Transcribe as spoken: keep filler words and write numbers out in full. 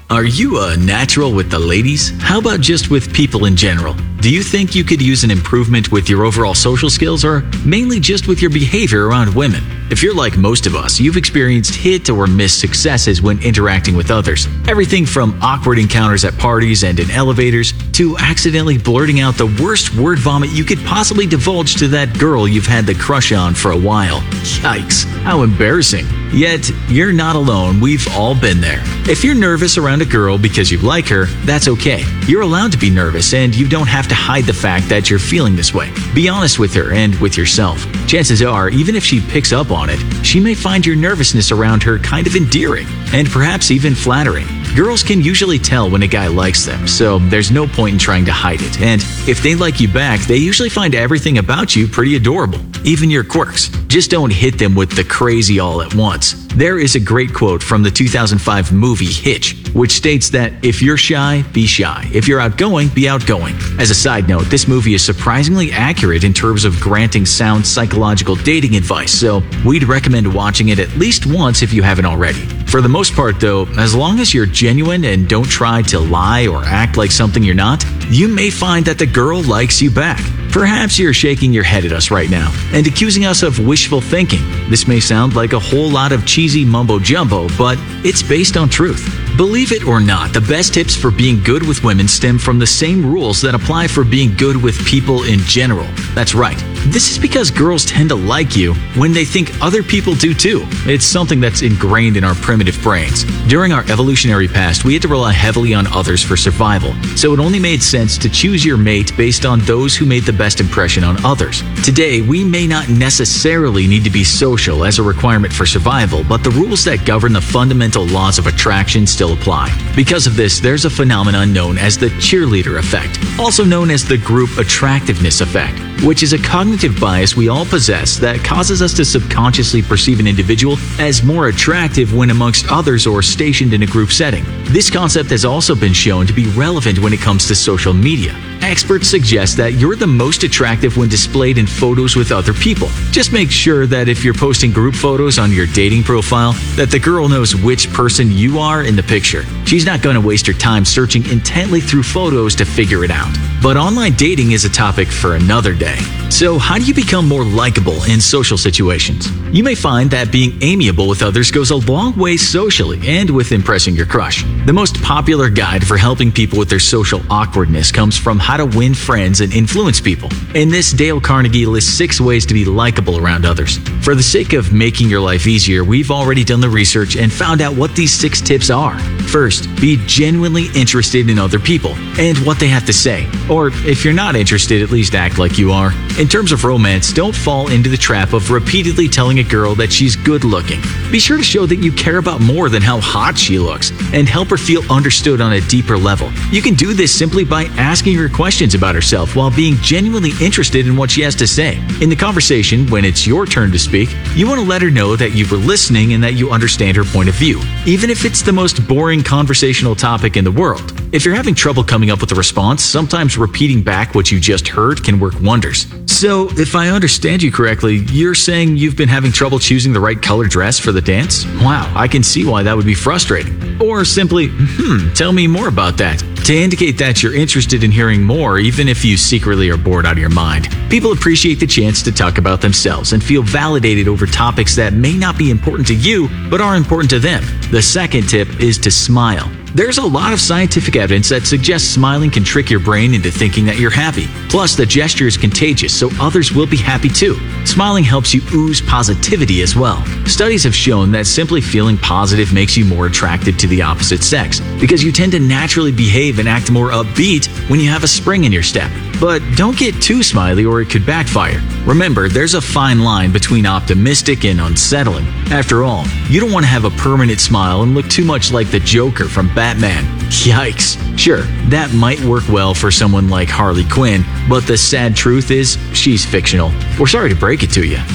Are you a natural with the ladies? How about just with people in general? Do you think you could use an improvement with your overall social skills or mainly just with your behavior around women? If you're like most of us, you've experienced hit or miss successes when interacting with others. Everything from awkward encounters at parties and in elevators to accidentally blurting out the worst word vomit you could possibly divulge to that girl you've had the crush on for a while. Yikes, how embarrassing. Yet, you're not alone, we've all been there. If you're nervous around a girl because you like her, that's okay. You're allowed to be nervous and you don't have to hide the fact that you're feeling this way. Be honest with her and with yourself. Chances are, even if she picks up on it, she may find your nervousness around her kind of endearing and perhaps even flattering. Girls can usually tell when a guy likes them, so there's no point in trying to hide it. And if they like you back, they usually find everything about you pretty adorable, even your quirks. Just don't hit them with the crazy all at once. There is a great quote from the two thousand five movie Hitch, which states that if you're shy, be shy. If you're outgoing, be outgoing. As a side note, this movie is surprisingly accurate in terms of granting sound psychological dating advice, so we'd recommend watching it at least once if you haven't already. For the most part though, as long as you're genuine and don't try to lie or act like something you're not, you may find that the girl likes you back. Perhaps you're shaking your head at us right now and accusing us of wishful thinking. This may sound like a whole lot of cheesy mumbo-jumbo, but it's based on truth. Believe it or not, the best tips for being good with women stem from the same rules that apply for being good with people in general. That's right. This is because girls tend to like you when they think other people do too. It's something that's ingrained in our primitive brains. During our evolutionary past, we had to rely heavily on others for survival, so it only made sense to choose your mate based on those who made the best impression on others. Today, we may not necessarily need to be social as a requirement for survival, but the rules that govern the fundamental laws of attraction still apply. Because of this, there's a phenomenon known as the cheerleader effect, also known as the group attractiveness effect, which is a cognitive bias we all possess that causes us to subconsciously perceive an individual as more attractive when amongst others or stationed in a group setting. This concept has also been shown to be relevant when it comes to social media. Experts suggest that you're the most attractive when displayed in photos with other people. Just make sure that if you're posting group photos on your dating profile, that the girl knows which person you are in the picture. She's not going to waste her time searching intently through photos to figure it out. But online dating is a topic for another day. So how do you become more likable in social situations? You may find that being amiable with others goes a long way socially and with impressing your crush. The most popular guide for helping people with their social awkwardness comes from How to Win Friends and Influence People. In this, Dale Carnegie lists six ways to be likable around others. For the sake of making your life easier, we've already done the research and found out what these six tips are. First, be genuinely interested in other people and what they have to say. Or if you're not interested, at least act like you are. In terms of romance, don't fall into the trap of repeatedly telling a girl that she's good looking. Be sure to show that you care about more than how hot she looks and help her feel understood on a deeper level. You can do this simply by asking her questions about herself while being genuinely interested in what she has to say. In the conversation, when it's your turn to speak, you want to let her know that you were listening and that you understand her point of view, even if it's the most boring conversational topic in the world. If you're having trouble coming up with a response, sometimes repeating back what you just heard can work wonders. So, if I understand you correctly, you're saying you've been having trouble choosing the right color dress for the dance? Wow, I can see why that would be frustrating. Or simply, hmm, tell me more about that, to indicate that you're interested in hearing more even if you secretly are bored out of your mind. People appreciate the chance to talk about themselves and feel validated over topics that may not be important to you, but are important to them. The second tip is to smile. There's a lot of scientific evidence that suggests smiling can trick your brain into thinking that you're happy. Plus, the gesture is contagious, so others will be happy too. Smiling helps you ooze positivity as well. Studies have shown that simply feeling positive makes you more attracted to the opposite sex, because you tend to naturally behave and act more upbeat when you have a spring in your step. But don't get too smiley or it could backfire. Remember, there's a fine line between optimistic and unsettling. After all, you don't want to have a permanent smile and look too much like the Joker from Batman. Yikes. Sure, that might work well for someone like Harley Quinn, but the sad truth is, she's fictional. We're sorry to break it to you.